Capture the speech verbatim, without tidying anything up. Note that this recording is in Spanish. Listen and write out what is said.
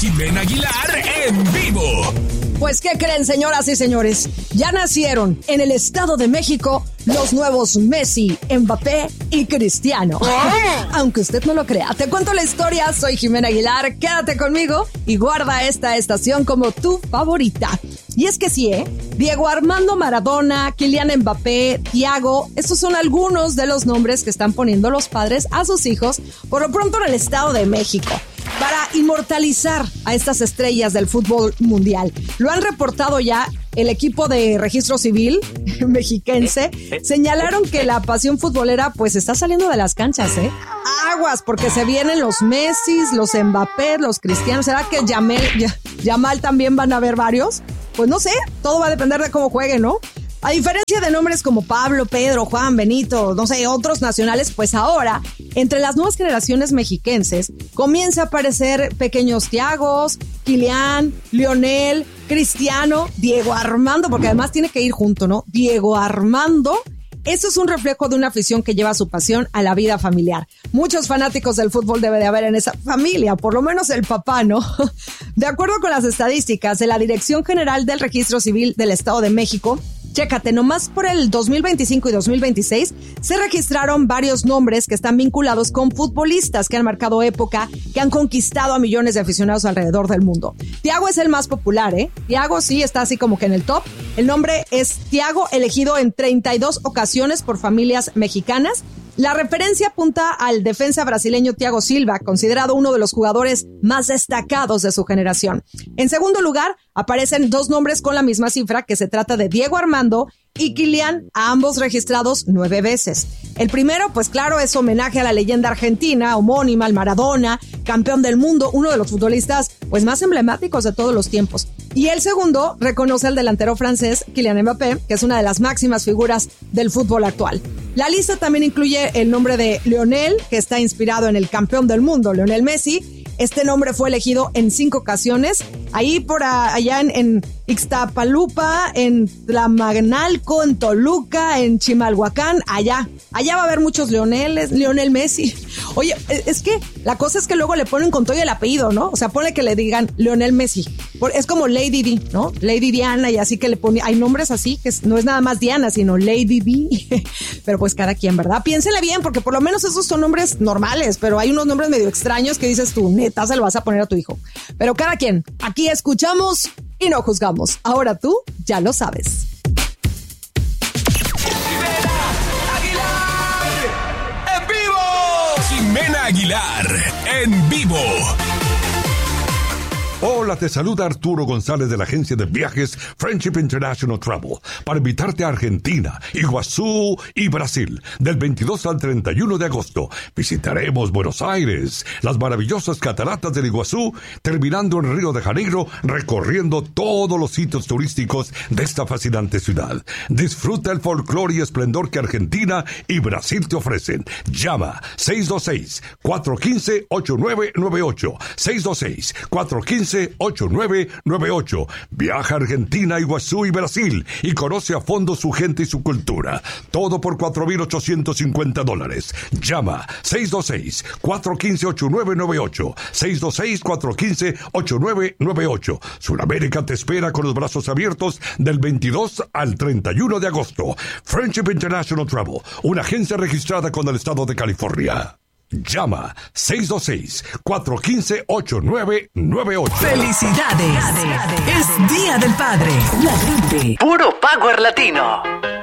Ximena Aguilar en vivo. Pues, ¿qué creen, señoras y señores? Ya nacieron en el Estado de México los nuevos Messi, Mbappé y Cristiano. Aunque usted no lo crea, te cuento la historia. Soy Ximena Aguilar, quédate conmigo y guarda esta estación como tu favorita. Y es que sí, ¿eh? Diego Armando Maradona, Kylian Mbappé, Thiago, estos son algunos de los nombres que están poniendo los padres a sus hijos, por lo pronto en el Estado de México, para inmortalizar a estas estrellas del fútbol mundial. Lo han reportado ya el equipo de registro civil mexiquense. Señalaron que la pasión futbolera pues está saliendo de las canchas, ¿eh? Aguas, porque se vienen los Messis, los Mbappé, los Cristianos. ¿Será que Yamel, Yamal también van a haber varios? Pues no sé, todo va a depender de cómo jueguen, ¿no? A diferencia de nombres como Pablo, Pedro, Juan, Benito, no sé, otros nacionales, pues ahora, entre las nuevas generaciones mexiquenses, comienza a aparecer pequeños Thiagos, Kylian, Lionel, Cristiano, Diego Armando, porque además tiene que ir junto, ¿no? Diego Armando. Eso es un reflejo de una afición que lleva su pasión a la vida familiar. Muchos fanáticos del fútbol debe de haber en esa familia, por lo menos el papá, ¿no? De acuerdo con las estadísticas de la Dirección General del Registro Civil del Estado de México, chécate, nomás por el dos mil veinticinco y dos mil veintiséis se registraron varios nombres que están vinculados con futbolistas que han marcado época, que han conquistado a millones de aficionados alrededor del mundo. Thiago es el más popular, ¿eh? Thiago sí está así como que en el top. El nombre es Thiago, elegido en treinta y dos ocasiones por familias mexicanas. La referencia apunta al defensa brasileño Thiago Silva, considerado uno de los jugadores más destacados de su generación. En segundo lugar, aparecen dos nombres con la misma cifra, que se trata de Diego Armando y Kylian, a ambos registrados nueve veces. El primero, pues claro, es homenaje a la leyenda argentina, homónima al Maradona, campeón del mundo, uno de los futbolistas pues más emblemáticos de todos los tiempos. Y el segundo reconoce al delantero francés Kylian Mbappé, que es una de las máximas figuras del fútbol actual. La lista también incluye el nombre de Lionel, que está inspirado en el campeón del mundo, Lionel Messi. Este nombre fue elegido en cinco ocasiones, ahí por allá en, en Ixtapalupa, en Tlamanalco, en Toluca, en Chimalhuacán, allá. Allá va a haber muchos Lioneles, Lionel Messi. Oye, es que la cosa es que luego le ponen con todo el apellido, ¿no? O sea, pone que le digan Lionel Messi. Es como Lady Di, ¿no? Lady Diana, y así que le pone, hay nombres así, que no es nada más Diana, sino Lady Di. Pero pues cada quien, ¿verdad? Piénsele bien, porque por lo menos esos son nombres normales, pero hay unos nombres medio extraños que dices tú, neta, se lo vas a poner a tu hijo. Pero cada quien, aquí escuchamos y no juzgamos. Ahora tú ya lo sabes. Ximena Aguilar en vivo. Hola, te saluda Arturo González de la agencia de viajes Friendship International Travel para invitarte a Argentina, Iguazú y Brasil del veintidós al treinta y uno de agosto. Visitaremos Buenos Aires, las maravillosas cataratas del Iguazú, terminando en Río de Janeiro, recorriendo todos los sitios turísticos de esta fascinante ciudad. Disfruta el folclore y esplendor que Argentina y Brasil te ofrecen. Llama seis dos seis, cuatro uno cinco, ocho nueve nueve ocho, seis dos seis, cuatro uno cinco, ocho nueve nueve ocho. Viaja a Argentina, Iguazú y Brasil y conoce a fondo su gente y su cultura. Todo por cuatro mil ochocientos cincuenta dólares. Llama seis dos seis, cuatro uno cinco, ocho nueve nueve ocho, seis dos seis, cuatro uno cinco, ocho nueve nueve ocho. Sudamérica te espera con los brazos abiertos del veintidós al treinta y uno de agosto. Friendship International Travel, una agencia registrada con el estado de California. Llama seis dos seis, cuatro uno cinco, ocho nueve nueve ocho. ¡Felicidades! Es Día del Padre. La gente. Puro Power Latino.